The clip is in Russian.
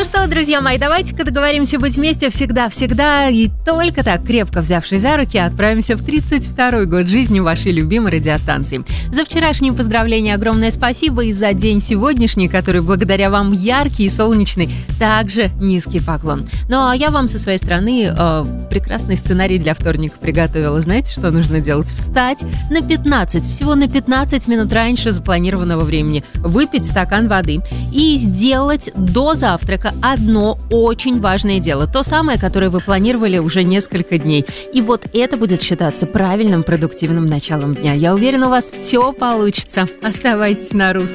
Ну что, друзья мои, давайте-ка договоримся быть вместе всегда-всегда и только так, крепко взявшись за руки, отправимся в 32-й год жизни вашей любимой радиостанции. За вчерашние поздравления огромное спасибо и за день сегодняшний, который благодаря вам яркий и солнечный, также низкий поклон. Ну а я вам со своей стороны прекрасный сценарий для вторника приготовила. Знаете, что нужно делать? Встать на 15, всего на 15 минут раньше запланированного времени, выпить стакан воды и сделать до завтрака одно очень важное дело. То самое, которое вы планировали уже несколько дней. И вот это будет считаться правильным, продуктивным началом дня. Я уверена, у вас все получится. Оставайтесь на русском.